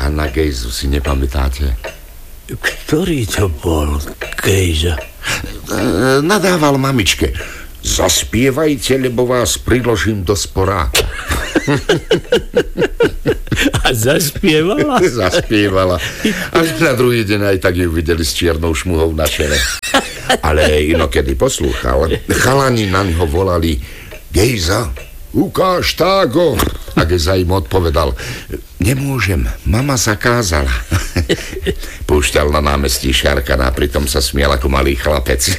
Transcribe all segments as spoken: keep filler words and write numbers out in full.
A na Gejzu si nepamätáte? Ktorý to bol, Gejza? E, nadával mamičke. Zaspievajte, lebo vás priložím do sporáka. A zaspievala? Zaspievala. Až na druhý deň aj tak ju videli s čiernou šmuhou na čele. Ale inokedy poslúchal. Chalani na ňo volali: Gejza, ukáž tágo. A Gejza im odpovedal: nemôžem, mama zakázala. Púšťal na námestí Šarkana, pritom sa smiel ako malý chlapec.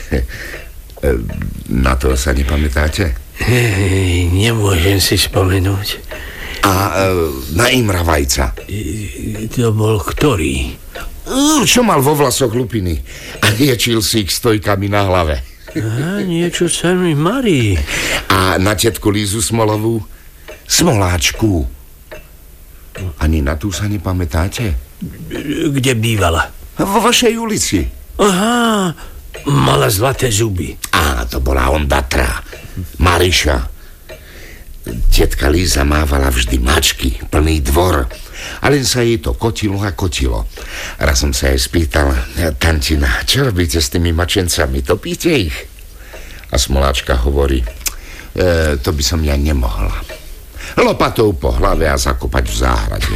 Na to sa nepamätáte? Hej, nemôžem si spomenúť. A e, na Imra Vajca? E, to bol ktorý? Čo mal vo vlasoch lupiny a liečil si ich stojkami na hlave. A niečo sa mi marí. A na tetku Lízu Smolovú? Smoláčku. Ani na tú sa nepamätáte? Kde bývala? Vo vašej ulici. Aha, mala zlaté zuby. Á, to bola Ondatra. Mariša. Tetka Líza mávala vždy mačky, plný dvor. A len sa jej to kotilo a kotilo. Raz som sa jej spýtal: tantina, čo robíte s tými mačencami? Topíte ich? A Smoláčka hovorí: e, to by som ja nemohla. Lopatou po hlave a zakopať v záhrade.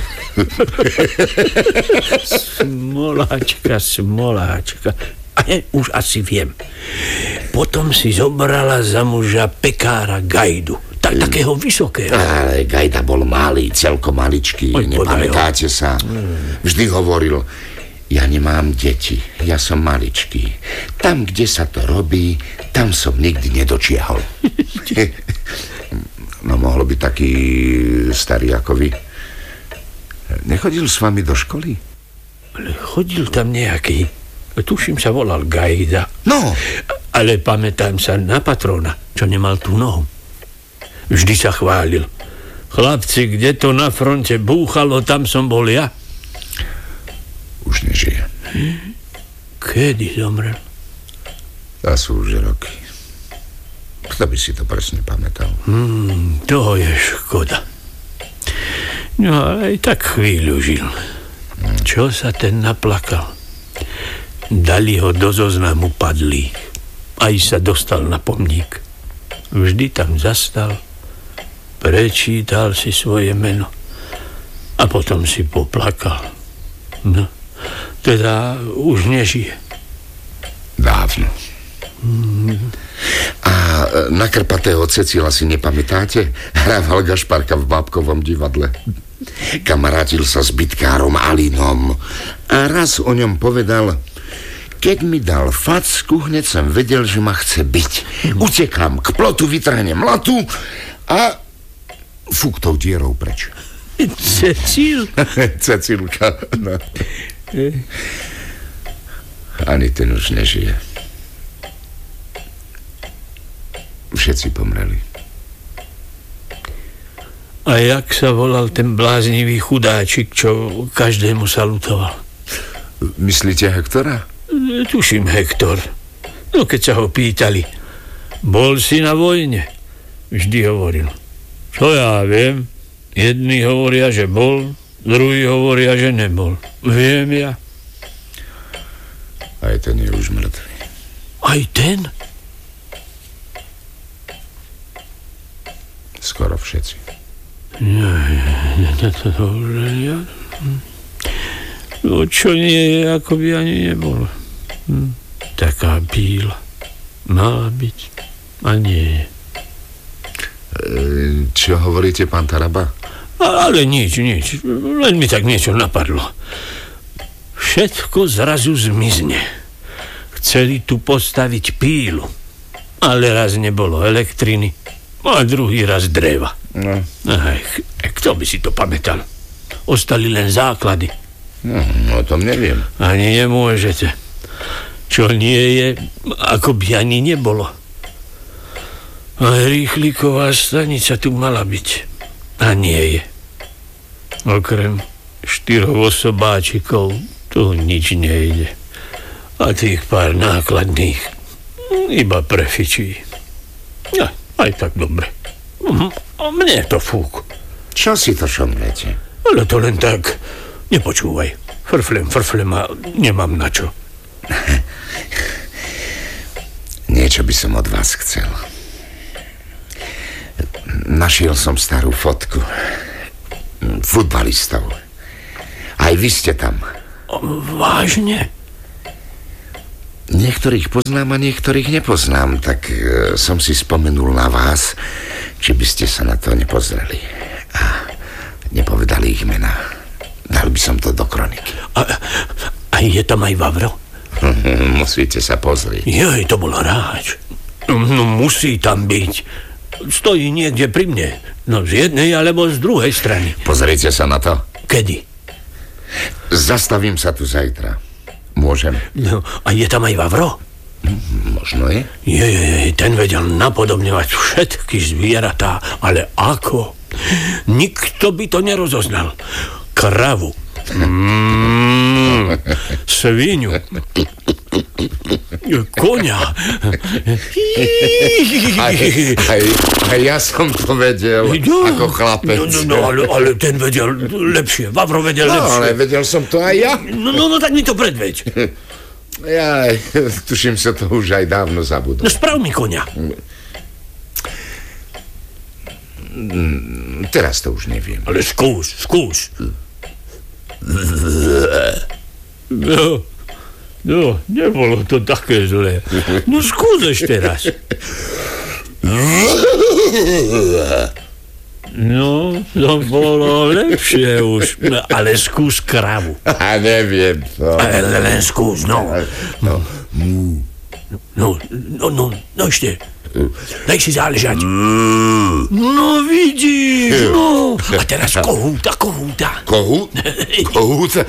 Smoláčka, Smoláčka. A ja už asi viem. Potom si zobrala za muža pekára Gajdu. Tak, takého vysokého. Ale Gajda bol malý, celko maličký. Oj, nepamätáte sa? Vždy hovoril: ja nemám deti, ja som maličký. Tam, kde sa to robí, tam som nikdy nedočiahol. No mohlo byť taký starý ako vy. Nechodil s vami do školy? Ale chodil tam nejaký. Tuším, sa volal Gajda. No. Ale pamätám sa na patrona, čo nemal tú nohu. Vždy sa chválil: chlapci, kde to na fronte búchalo, tam som bol ja. Už nežije. Kedy zomrel? To sú už roky. Kto by si to presne pamätal? Hmm, toho je škoda. No ale aj tak chvíľu žil. Hmm. Čo sa ten naplakal? Dali ho do zoznamu padlých. Aj sa dostal na pomník. Vždy tam zastal, prečítal si svoje meno a potom si poplakal. No, teda už nežije. Dávno. Mm. A na krpatého Cecila si nepamätáte? Hrával Gašparka v Bábkovom divadle. Kamarátil sa s bitkárom Alinom a raz o ňom povedal: keď mi dal facku, hneď som vedel, že ma chce byť. Utekám k plotu, vytrhnem latu a fúk tou dierou preč. Cecil? Cecilka, no. Ani ten už nežije. Všetci pomreli. A jak sa volal ten bláznivý chudáčik, čo každému salutoval? Myslíte Hektora? Tuším, Hektor. No keď sa ho pýtali: bol si na vojne? Vždy hovoril: čo ja viem. Jedni hovoria, že bol, druhí hovoria, že nebol. Viem ja. Aj ten je už mŕtvý. Aj ten? Skoro všetci. No čo nie je, ako by ani nebolo. Hm, taká bíla mala byť a nie je. E, čo hovoríte, pán Taraba? Ale nič, nič. Len mi tak niečo napadlo. Všetko zrazu zmizne. Chceli tu postaviť pílu, ale raz nebolo elektriny a druhý raz dreva. No. Aj, kto by si to pamätal? Ostali len základy. No, no to neviem. Ani nemôžete. Čo nie je, ako by ani nebolo. Ale rýchliková stanica tu mala byť. A nie je. Okrem štyroch osobáčikov tu nič nejde. A tých pár nákladných iba prefičí. Ja, aj tak dobre. A mne to fúk. Čo si to šomlete? Ale to len tak Nepočúvaj. Frflem, frflem a nemám na čo. Niečo by som od vás chcel. Našiel som starú fotku. Futbalistov. Aj vy ste tam. Vážne? Niektorých poznám a niektorých nepoznám, tak e, som si spomenul na vás, či by ste sa na to nepozreli. A nepovedali ich mená. Dal by som to do kroniky. A, a je tam aj Vavro? Musíte sa pozrieť. Jej, to bol hráč. No musí tam byť. Stojí niekde pri mne. No z jednej alebo z druhej strany. Pozrite sa na to. Kedy? Zastavím sa tu zajtra. Môžem? No, a je tam aj Vavro? Možno je. Jej, ten vedel napodobňovať všetky zvieratá, ale ako? Nikto by to nerozoznal. Kravu. Mm, svinu. Koňa. Aj, aj, aj ja som to vedel, no, ako chlapec. No, no, no ale, ale ten vedel lepšie. Vavro vedel no, lepšie. Ale vedel som to aj ja. No, no, no tak mi to predveď. Ja tuším, sa to už aj dávno zabudol. No sprav mi koňa. Teraz to už neviem. Ale skús, skús. No, no, nebolo to také zlé. No skús ešte raz. No, to bolo lepšie už. Ale skús kravu. A neviem to. Ale len skús, no. No, no, no, no, no ešte. Daj si záležať. No vidíš, no. A teraz kohúta, kohúta. Kohút? Kohúta?